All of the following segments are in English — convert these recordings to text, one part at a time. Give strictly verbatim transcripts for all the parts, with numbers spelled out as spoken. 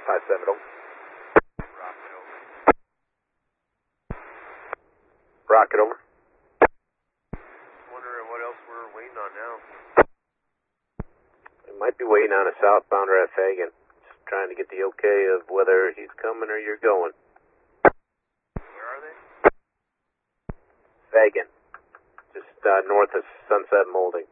five seven oh. Rocket over. Rocket over. Wondering what else we're waiting on now. We might be waiting on a southbounder at Fagan. Just trying to get the okay of whether he's coming or you're going. Where are they? Fagan. Just uh, north of Sunset Molding.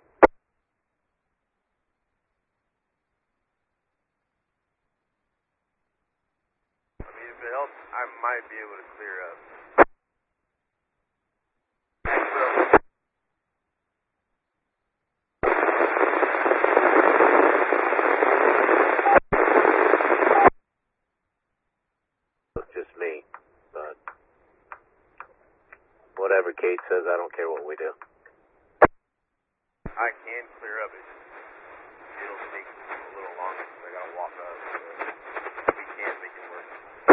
I mean, if it helps, I might be able to clear up. It's just me, but whatever Kate says, I don't care what we do. I can clear up. It just, it'll take a little longer because I gotta walk up. But we can make it work.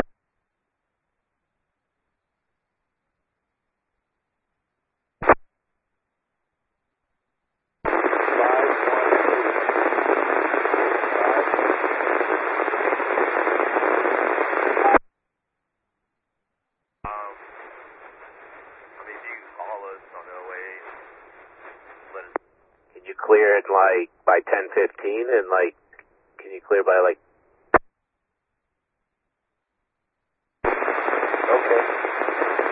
Um, I mean, if you can call us on oh eight, let us. Can you clear it like by ten fifteen and like, can you clear by like